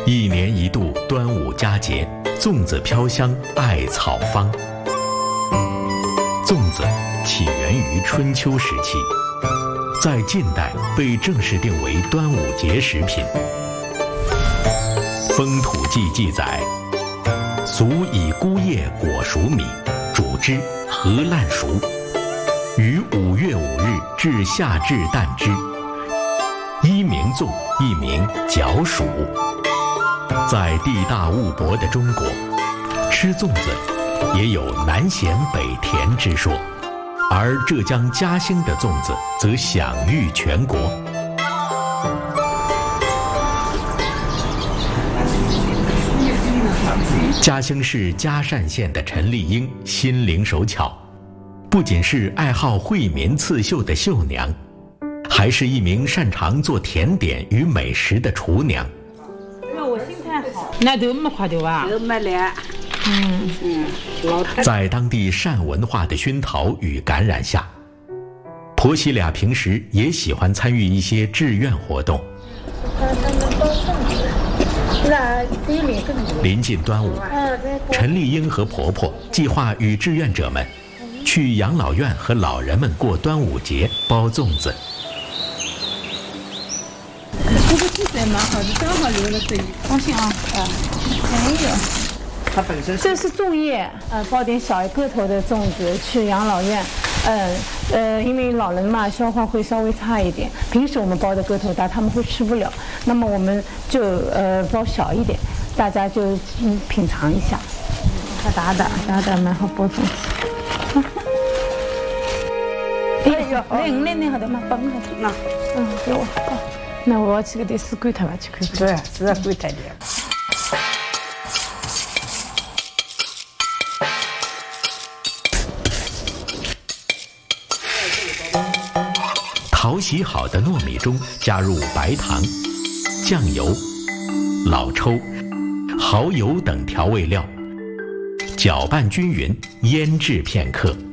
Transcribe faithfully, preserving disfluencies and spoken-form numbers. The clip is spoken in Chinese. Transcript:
一年一度端午佳节，粽子飘香艾草芳。粽子起源于春秋时期，在近代被正式定为端午节食品。《风土记》记载，俗以菇叶裹熟米，煮之，和烂熟，于五月五日至夏至旦之，一名粽，一名角黍。在地大物博的中国，吃粽子也有南咸北甜之说，而浙江嘉兴的粽子则享誉全国。嘉兴市嘉善县的陈丽英心灵手巧，不仅是爱好惠民刺绣的绣娘，还是一名擅长做甜点与美食的厨娘。 我心态好，那都没快点啊， 都没了。 嗯嗯， 在当地善文化的熏陶与感染下，婆媳俩平时也喜欢参与一些志愿活动。临近端午，陈丽英和婆婆计划与志愿者们去养老院和老人们过端午节，包粽子。 这个鸡仔蛮好的，正好留了这一放心啊，啊，没有。它本身这是粽叶，呃，包点小个头的粽子去养老院，呃呃，因为老人嘛消化会稍微差一点，平时我们包的个头大，他们会吃不了，那么我们就呃包小一点，大家就嗯品尝一下。它打打打打蛮好包粽子。哎呦，那那那好的嘛，包好去。那，嗯，给我包。那我要去给点水罐头吧，去看。 对，是要罐头的。 淘洗好的糯米中加入白糖、酱油、老抽、蚝油等调味料，搅拌均匀，腌制片刻。